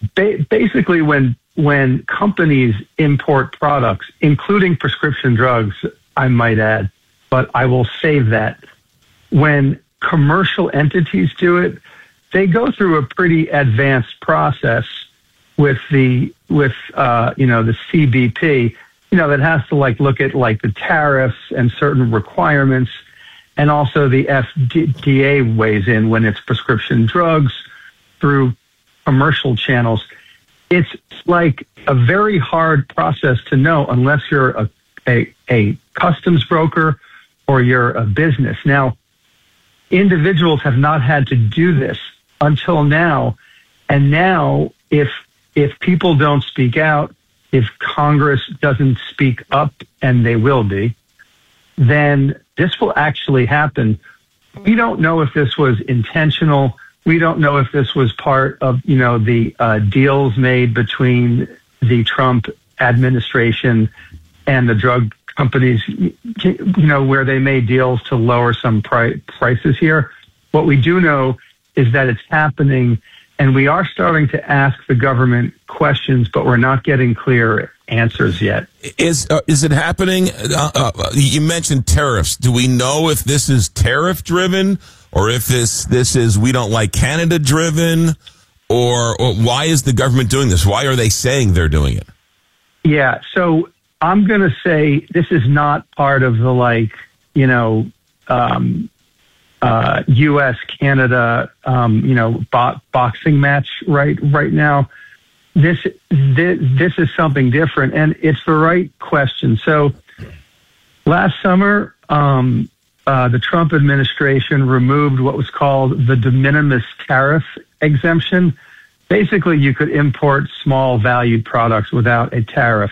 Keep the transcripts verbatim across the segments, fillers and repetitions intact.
ba- basically when when companies import products, including prescription drugs, I might add, but I will save that. When commercial entities do it, they go through a pretty advanced process with the with uh, you know the C B P, you know that has to like look at like the tariffs and certain requirements, and also the F D A weighs in when it's prescription drugs through commercial channels. It's like a very hard process to know unless you're a a, a customs broker or you're a business. Now, individuals have not had to do this until now, and now if if people don't speak out, if Congress doesn't speak up, and they will be, then this will actually happen. We don't know if this was intentional. We don't know if this was part of, you know, the uh, deals made between the Trump administration and the drug companies, you know, where they made deals to lower some pri- prices here. What we do know is that it's happening, and we are starting to ask the government questions, but we're not getting clear answers yet. Is uh, is it happening? Uh, uh, you mentioned tariffs. Do we know if this is tariff driven, or if this this is we don't like Canada driven, or, or why is the government doing this? Why are they saying they're doing it? Yeah, so I'm going to say this is not part of the like you know. Um, Uh, U S Canada, um, you know, bo- boxing match right right now. This, this this is something different, and it's the right question. So, last summer, um, uh, the Trump administration removed what was called the de minimis tariff exemption. Basically, you could import small valued products without a tariff.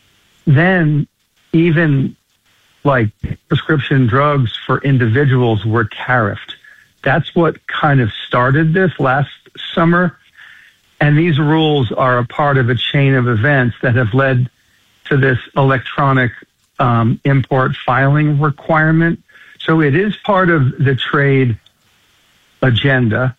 Then, even like prescription drugs for individuals were tariffed. That's what kind of started this last summer. And these rules are a part of a chain of events that have led to this electronic um, import filing requirement. So it is part of the trade agenda.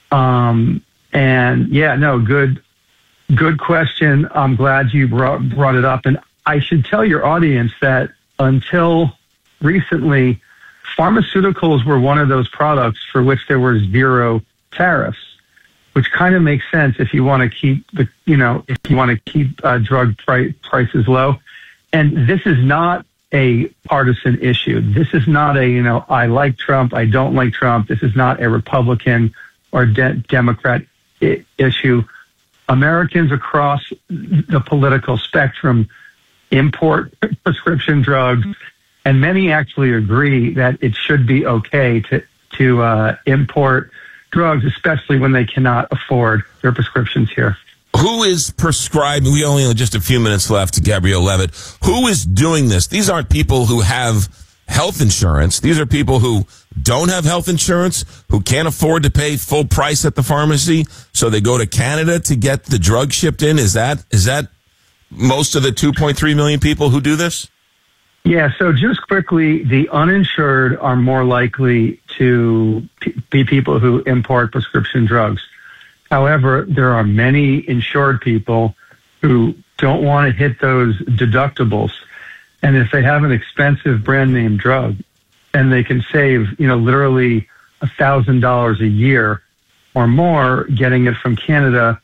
Um, and yeah, no, good, good question. I'm glad you brought, brought it up. And I should tell your audience that until recently, pharmaceuticals were one of those products for which there were zero tariffs, which kind of makes sense if you want to keep the, you know, if you want to keep uh, drug pri- prices low. And this is not a partisan issue. This is not a, you know, I like Trump, I don't like Trump. This is not a Republican or de- Democrat I- issue. Americans across the political spectrum import prescription drugs, and many actually agree that it should be okay to to uh, import drugs, especially when they cannot afford their prescriptions here. Who is prescribing? We only have just a few minutes left, Gabrielle Levitt. Who is doing this? These aren't people who have health insurance. These are people who don't have health insurance, who can't afford to pay full price at the pharmacy, so they go to Canada to get the drug shipped in. Is that is that most of the two point three million people who do this? Yeah, so just quickly, the uninsured are more likely to p- be people who import prescription drugs. However, there are many insured people who don't want to hit those deductibles. And if they have an expensive brand name drug and they can save, you know, literally one thousand dollars a year or more getting it from Canada,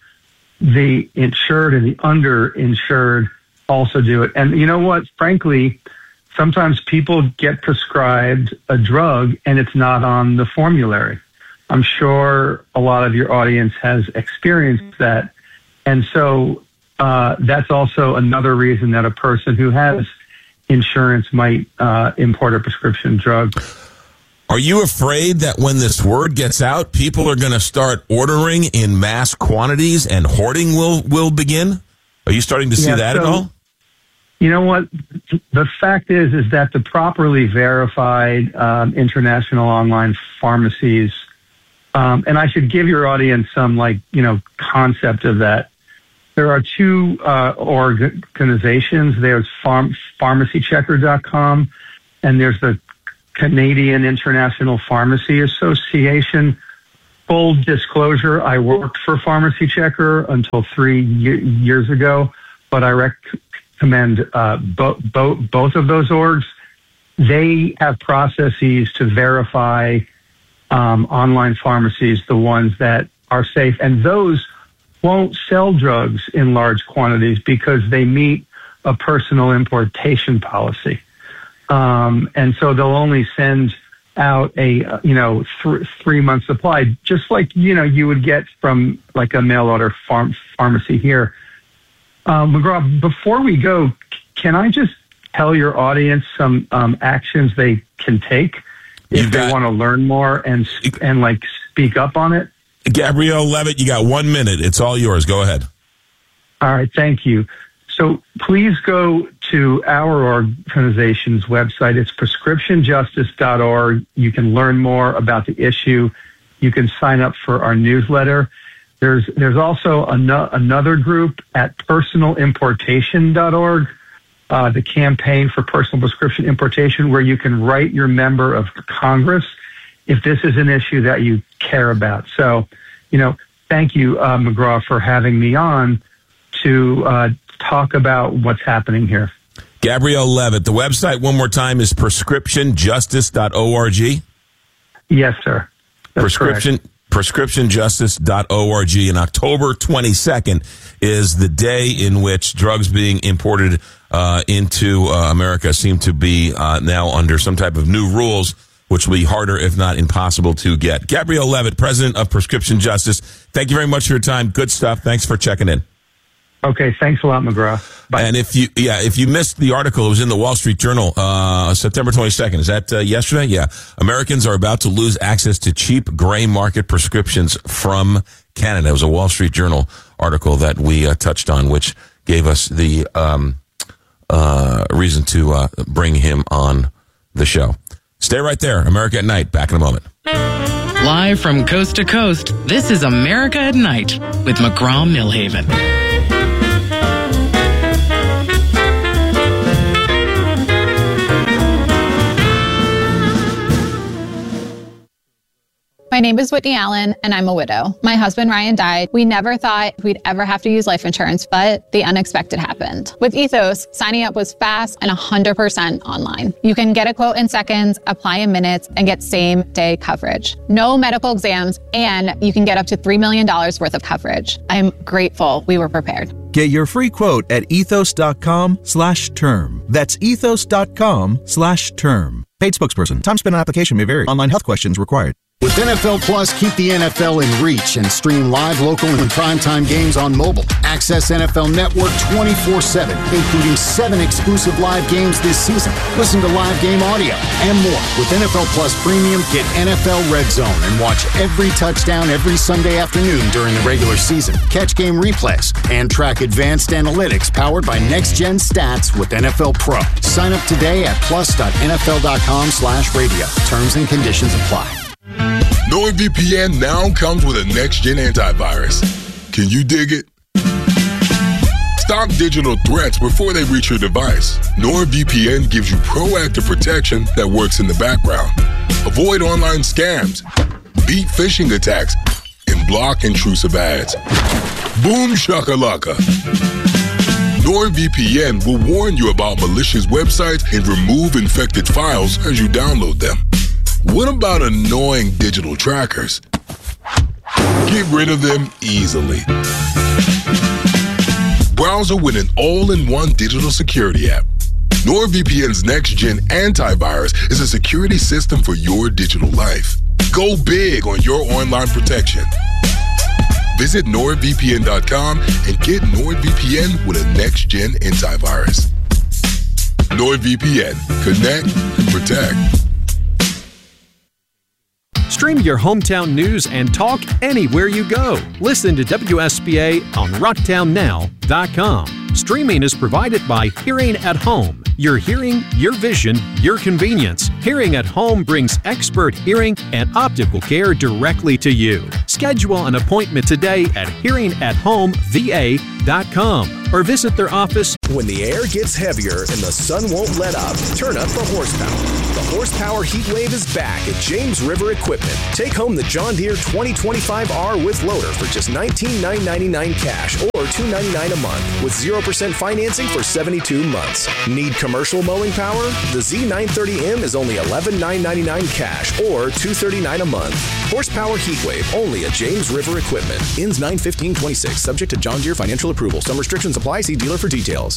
the insured and the underinsured also do it. And you know what? Frankly, sometimes people get prescribed a drug and it's not on the formulary. I'm sure a lot of your audience has experienced that. And so uh, that's also another reason that a person who has insurance might uh, import a prescription drug. Are you afraid that when this word gets out, people are going to start ordering in mass quantities and hoarding will, will begin? Are you starting to see yeah, that so, at all? You know what? The fact is, is that the properly verified um, international online pharmacies, um, and I should give your audience some, like, you know, concept of that. There are two uh, organizations. There's Pharm- pharmacy checker dot com, and there's the Canadian International Pharmacy Association. full disclosure, I worked for Pharmacy Checker until three ye- years ago, but I recommend uh, bo- bo- both of those orgs. They have processes to verify um, online pharmacies, the ones that are safe, and those won't sell drugs in large quantities because they meet a personal importation policy. Um, and so they'll only send out a, uh, you know, th- three month supply, just like, you know, you would get from like a mail order farm- pharmacy here. Um, McGraw, before we go, can I just tell your audience some um, actions they can take if You've they got- want to learn more and, and like speak up on it? Gabrielle Levitt, you got one minute. It's all yours. Go ahead. All right. Thank you. So please go to our organization's website. It's prescription justice dot org. You can learn more about the issue. You can sign up for our newsletter. There's there's also an- another group at personal importation dot org, uh, the campaign for personal prescription importation, where you can write your member of Congress if this is an issue that you care about. So, you know, thank you, uh, McGraw, for having me on to uh, talk about what's happening here. Gabrielle Levitt, the website one more time is prescription justice dot org. Yes, sir. That's Prescription correct. prescription justice dot org. And October twenty-second is the day in which drugs being imported uh, into uh, America seem to be uh, now under some type of new rules, which will be harder, if not impossible, to get. Gabrielle Levitt, president of Prescription Justice, thank you very much for your time. Good stuff. Thanks for checking in. Okay, thanks a lot, McGraw. Bye. And if you, yeah, if you missed the article, it was in the Wall Street Journal, uh, September twenty-second. Is that uh, yesterday? Yeah. Americans are about to lose access to cheap gray market prescriptions from Canada. It was a Wall Street Journal article that we uh, touched on, which gave us the um, uh, reason to uh, bring him on the show. Stay right there. America at Night. Back in a moment. Live from coast to coast, this is America at Night with McGraw-Milhaven. My name is Whitney Allen, and I'm a widow. My husband, Ryan, died. We never thought we'd ever have to use life insurance, but the unexpected happened. With Ethos, signing up was fast and one hundred percent online. You can get a quote in seconds, apply in minutes, and get same-day coverage. No medical exams, and you can get up to three million dollars worth of coverage. I'm grateful we were prepared. Get your free quote at ethos.com slash term. That's ethos.com slash term. Paid spokesperson. Time spent on application may vary. Online health questions required. With N F L Plus, keep the N F L in reach and stream live, local, and primetime games on mobile. Access N F L Network twenty-four seven, including seven exclusive live games this season. Listen to live game audio and more. With N F L Plus Premium, get N F L Red Zone and watch every touchdown every Sunday afternoon during the regular season. Catch game replays and track advanced analytics powered by Next Gen Stats with N F L Pro. Sign up today at plus.nfl.com slash radio. Terms and conditions apply. NordVPN now comes with a next-gen antivirus. Can you dig it? Stop digital threats before they reach your device. NordVPN gives you proactive protection that works in the background. Avoid online scams, beat phishing attacks, and block intrusive ads. Boom shakalaka. NordVPN will warn you about malicious websites and remove infected files as you download them. What about annoying digital trackers? Get rid of them easily. Browser with an all-in-one digital security app. NordVPN's next-gen antivirus is a security system for your digital life. Go big on your online protection. Visit nord v p n dot com and get NordVPN with a next-gen antivirus. NordVPN. Connect and protect. Stream your hometown news and talk anywhere you go. Listen to W S B A on rocktown now dot com. Streaming is provided by Hearing at Home. Your hearing, your vision, your convenience. Hearing at Home brings expert hearing and optical care directly to you. Schedule an appointment today at hearing at home v a dot com or visit their office. When the air gets heavier and the sun won't let up, turn up the horsepower. The Horsepower Heat Wave is back at James River Equipment. Take home the John Deere twenty twenty-five R with loader for just nineteen thousand nine hundred ninety-nine dollars cash or two hundred ninety-nine dollars a month with zero percent financing for seventy-two months. Need commercial mowing power? The Z nine thirty M is only eleven thousand nine hundred ninety-nine dollars cash or two hundred thirty-nine dollars a month. Horsepower Heat Wave only at James River Equipment. Ends nine fifteen twenty-six. Subject to John Deere financial approval. Some restrictions apply. See dealer for details.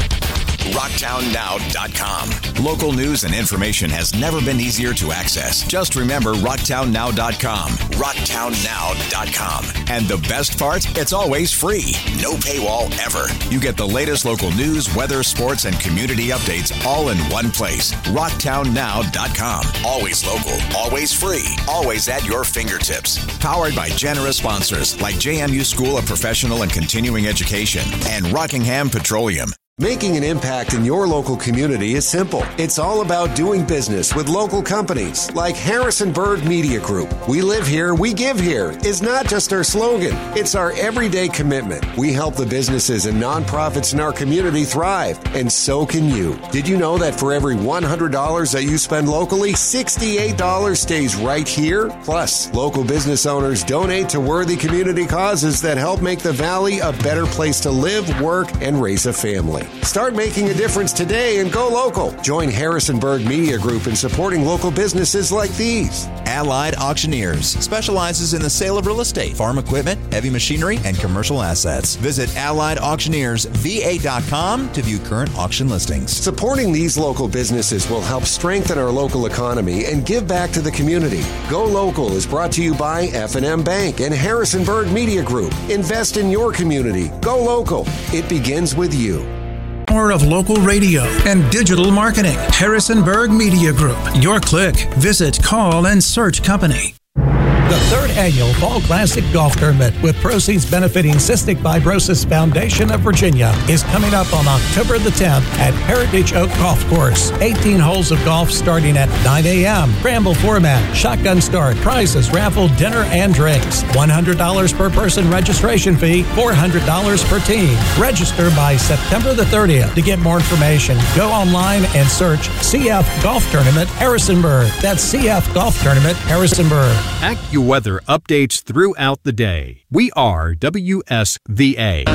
rocktown now dot com. Local news and information has never been easier to access. Just remember rocktown now dot com. rocktown now dot com. And the best part? It's always free. No paywall ever. You get the latest local news, weather, sports, and community updates all in one place. rocktown now dot com. Always local, always free, always at your fingertips. Powered by generous sponsors like J M U School of Professional and Continuing Education and Rockingham Petroleum. Making an impact in your local community is simple. It's all about doing business with local companies like Harrisonburg Media Group. We live here, we give here is not just our slogan. It's our everyday commitment. We help the businesses and nonprofits in our community thrive, and so can you. Did you know that for every one hundred dollars that you spend locally, sixty-eight dollars stays right here? Plus, local business owners donate to worthy community causes that help make the Valley a better place to live, work, and raise a family. Start making a difference today and go local. Join Harrisonburg Media Group in supporting local businesses like these. Allied Auctioneers specializes in the sale of real estate, farm equipment, heavy machinery, and commercial assets. Visit allied auctioneers v a dot com to view current auction listings. Supporting these local businesses will help strengthen our local economy and give back to the community. Go Local is brought to you by F and M Bank and Harrisonburg Media Group. Invest in your community. Go local. It begins with you. Power of local radio and digital marketing. Harrisonburg Media Group. Your click. Visit, call, and search company. The third annual Fall Classic Golf Tournament, with proceeds benefiting Cystic Fibrosis Foundation of Virginia, is coming up on October the tenth at Heritage Oak Golf Course. eighteen holes of golf starting at nine a.m. Scramble format, shotgun start, prizes, raffle, dinner, and drinks. one hundred dollars per person registration fee, four hundred dollars per team. Register by September the thirtieth. To get more information, go online and search C F Golf Tournament Harrisonburg. That's C F Golf Tournament Harrisonburg. AccuWeather updates throughout the day. We are W S V A.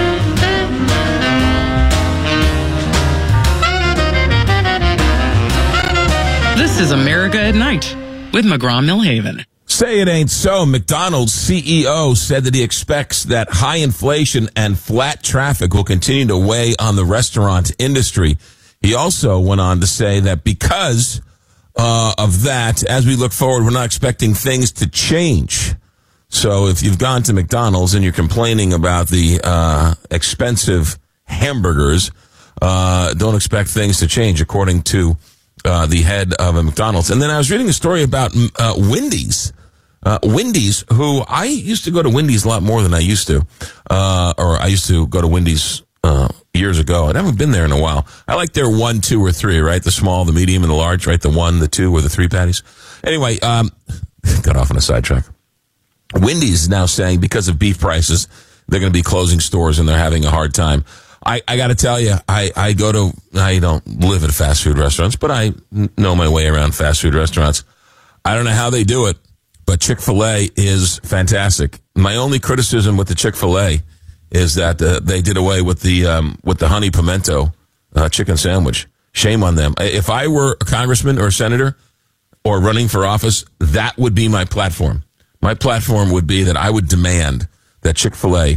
This is America at Night with McGraw-Millhaven. Say it ain't so. McDonald's C E O said that he expects that high inflation and flat traffic will continue to weigh on the restaurant industry. He also went on to say that because uh, of that, as we look forward, we're not expecting things to change. So if you've gone to McDonald's and you're complaining about the uh, expensive hamburgers, uh, don't expect things to change, according to uh, the head of a McDonald's. And then I was reading a story about uh, Wendy's. Uh, Wendy's, who I used to go to Wendy's a lot more than I used to, uh, or I used to go to Wendy's uh, years ago. I haven't been there in a while. I like their one, two, or three, right? The small, the medium, and the large, right? The one, the two, or the three patties. Anyway, um, got off on a sidetrack. Wendy's is now saying because of beef prices, they're going to be closing stores and they're having a hard time. I, I got to tell you, I, I go to, I don't live at fast food restaurants, but I know my way around fast food restaurants. I don't know how they do it, but Chick-fil-A is fantastic. My only criticism with the Chick-fil-A is that uh, they did away with the um, with the honey pimento uh, chicken sandwich. Shame on them. If I were a congressman or a senator or running for office, that would be my platform. My platform would be that I would demand that Chick-fil-A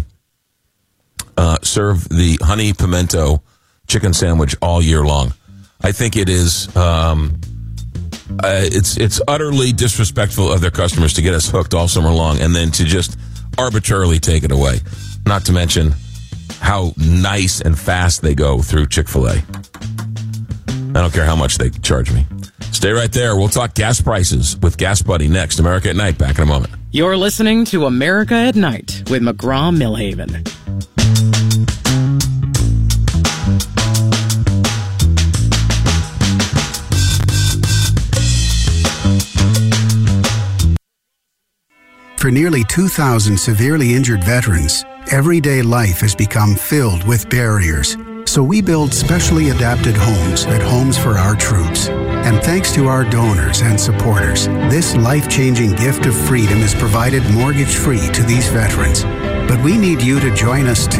uh, serve the honey pimento chicken sandwich all year long. I think it is um, uh, it's it's utterly disrespectful of their customers to get us hooked all summer long and then to just arbitrarily take it away. Not to mention how nice and fast they go through Chick-fil-A. I don't care how much they charge me. Stay right there. We'll talk gas prices with Gas Buddy next. America at Night. Back in a moment. You're listening to America at Night with McGraw-Millhaven. For nearly two thousand severely injured veterans, everyday life has become filled with barriers. So we build specially adapted homes at Homes for Our Troops. And thanks to our donors and supporters, this life-changing gift of freedom is provided mortgage-free to these veterans. But we need you to join us too.